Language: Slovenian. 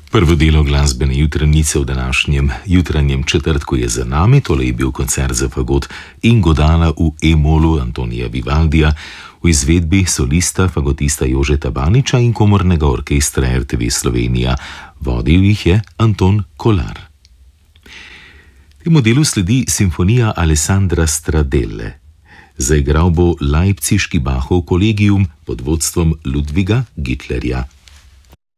Prvo delo glasbene jutranice v današnjem jutranjem četrtku je za nami. Tole je bil koncert za fagot in godala v E-molu Antonija Vivaldija v izvedbi solista fagotista Jožeta Baniča in komornega orkestra RTV Slovenija. Vodil jih je Anton Kolar. Temu delu sledi simfonija Alessandra Stradelle. Zaigral bo Leipziški Bachov kolegium pod vodstvom Ludviga Gittlerja.